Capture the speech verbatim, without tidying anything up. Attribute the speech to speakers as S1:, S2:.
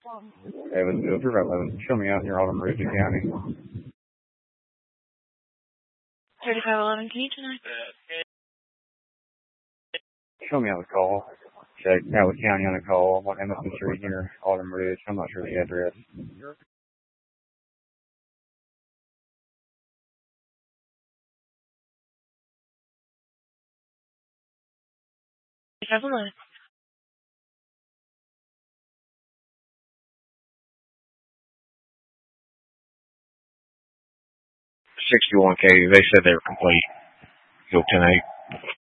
S1: Hey, let's go through eleven. Show me out here, Autumn Ridge County.
S2: thirty-five eleven, can you tonight?
S1: Show me out the call. Check Howard County on the call. What Emerson Street here, Autumn Ridge. I'm not sure the address.
S2: thirty-five eleven.
S3: sixty-one K, they said they were complete. Go ten eight.